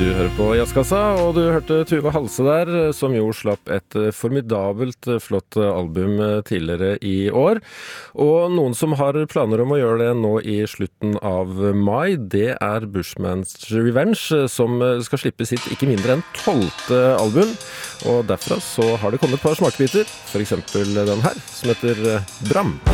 Du hører på Jazzkassa, og du hørte Tuva Halse der, som jo slapp et formidabelt flott album tidligere i år. Og noen som har planer om å gjøre det nå i slutten av mai, det er Bushman's Revenge, som skal slippe sitt ikke mindre enn 12. album. Og derfra så har det kommet et par smakebiter, for eksempel den her, som heter Bram.